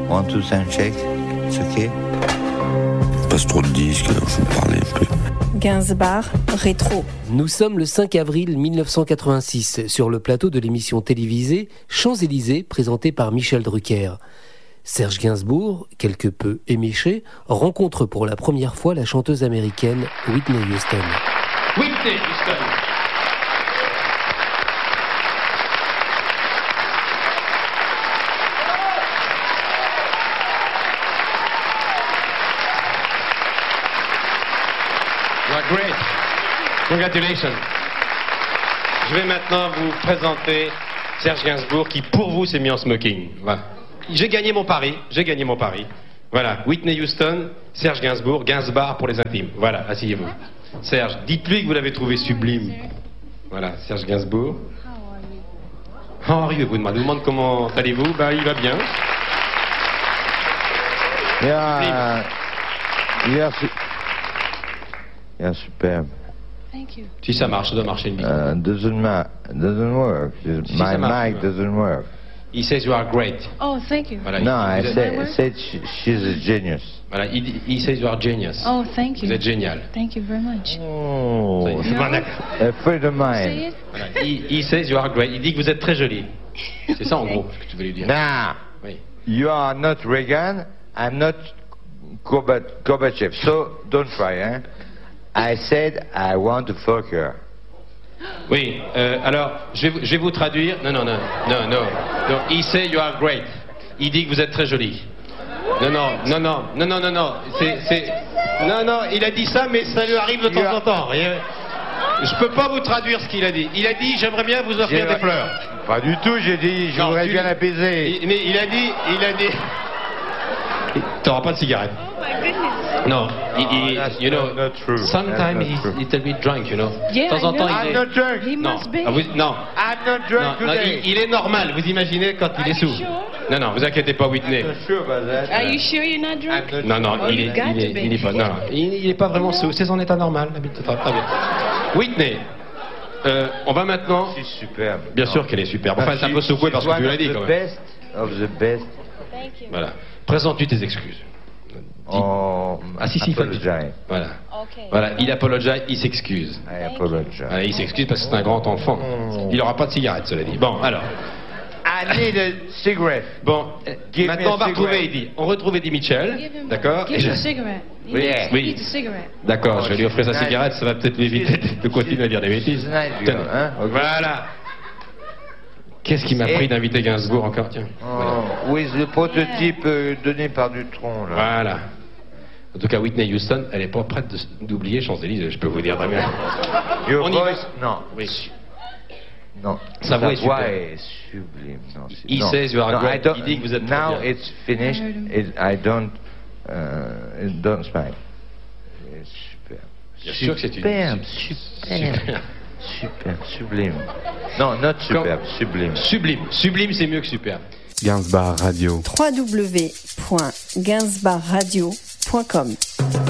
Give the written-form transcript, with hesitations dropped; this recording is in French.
1, 2, sound check. It's okay. Passe trop de disques, je vais parler un peu. Gainsbar rétro. Nous sommes le 5 avril 1986 sur le plateau de l'émission télévisée Champs-Élysées présentée par Michel Drucker. Serge Gainsbourg, quelque peu éméché, rencontre pour la première fois la chanteuse américaine Whitney Houston. Whitney Houston. You are great. Congratulations. Je vais maintenant vous présenter Serge Gainsbourg qui, pour vous, s'est mis en smoking. Voilà. J'ai gagné mon pari. Voilà, Whitney Houston, Serge Gainsbourg, Gainsbar pour les intimes. Voilà, asseyez-vous. Serge, dites-lui que vous l'avez trouvé sublime. Voilà, Serge Gainsbourg. How are you? Vous demande comment allez-vous? Bah, il va bien. Superbe. Thank you. Si ça marche, ça doit marcher. Doesn't work. My mic doesn't work. He says you are great. Oh, thank you. Voilà, No, I said she's a genius. Voilà, he says you are genius. Oh, thank you. Vous êtes génial. Thank you very much. Oh, C'est bon, d'accord. a friend of Say mine. it. Voilà, he says you are great. Il dit que vous êtes très jolie. C'est ça en gros ce que tu veux lui dire. Now, Oui. you are not Reagan, I'm not Gorbachev, so don't try, hein? I said I want to fuck her. Oui, alors, je vais vous traduire. Non. He say you are great. Il dit que vous êtes très jolie. Non. Non, il a dit ça, mais ça lui arrive de temps en temps. Je peux pas vous traduire ce qu'il a dit. Il a dit, j'aimerais bien vous offrir des fleurs. Pas du tout, j'ai dit, je voudrais bien la baiser. Mais il a dit... T'auras pas de cigarette. Oh my goodness. Non, you know, not true. sometimes That's he's not a little bit drunk, you know. Yeah, De temps en I temps, know. I'm not drunk. He Non, must be. non, I'm not drunk non, today. il est normal, vous imaginez quand il est Are you sous. sure? Non, vous inquiétez pas, Whitney. I'm not sure about that. Are you sure you're not drunk? I'm not Non, Oh, il you got to be. est pas, non, il est pas vraiment sous, c'est son état normal, d'habitude, très bien. Whitney, on va maintenant... C'est superbe. Bien sûr qu'elle est superbe. Enfin, elle est un peu secouée parce que tu l'as dit quand même. Best of the best. Thank you. Voilà. Présente-tu tes excuses. Oh, Ah si, il faut le dire. apologize. Voilà. Okay. Voilà, il apologize, il s'excuse. I apologize. Voilà, il s'excuse parce que c'est un grand enfant. Il n'aura pas de cigarette, cela dit. Bon, alors. I need a cigarette. Bon, Give maintenant me a on va retrouver cigarette. Eddie. On retrouve Eddie Mitchell. Give him D'accord. Give him a cigarette. He Oui, needs- oui. he needs a cigarette. D'accord, je vais lui offrir sa She's cigarette, ça va peut-être l'éviter de continuer à dire des bêtises. She's a nice Tenez. girl, hein, ok. Voilà. Qu'est-ce qui m'a pris d'inviter Gainsbourg encore? Tiens. Voilà. Oh, oui, le prototype donné par Dutronc, là. Voilà. En tout cas, Whitney Houston, elle n'est pas prête d'oublier Champs-Élysées, je peux vous dire très bien. Your On y va. voice, non. Oui. Non. Sa voix est superbe. est sublime. Non, c'est- He non. says you are No, great. I don't- Il dit que vous êtes très Now bien. it's finished. I don't smile. It's superbe. Bien sûr que c'est une- Superbe, superbe, sublime. Non, not superbe, sublime. Sublime, c'est mieux que superbe. Gainsbar Radio. www.gainsbarradio.com